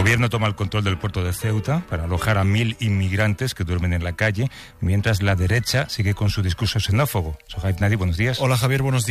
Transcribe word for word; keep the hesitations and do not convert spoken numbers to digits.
gobierno toma el control del puerto de Ceuta para alojar a mil inmigrantes que duermen en la calle, mientras la derecha sigue con su discurso xenófobo. Sohaib Nadi, buenos días. Hola Javier, buenos días.